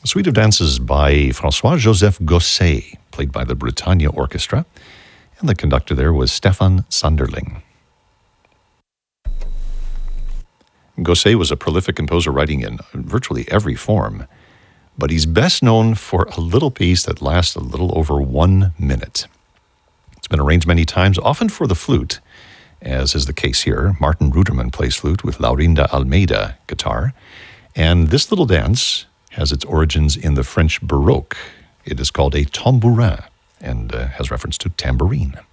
A suite of dances by François-Joseph Gosset, played by the Bretagne Orchestra, and the conductor there was Stefan Sanderling. Gosset was a prolific composer writing in virtually every form, but he's best known for a little piece that lasts a little over 1 minute. It's been arranged many times, often for the flute, as is the case here. Martin Ruderman plays flute with Laurinda Almeida guitar, and this little dance has its origins in the French Baroque. It is called a tambourin and has reference to tambourine.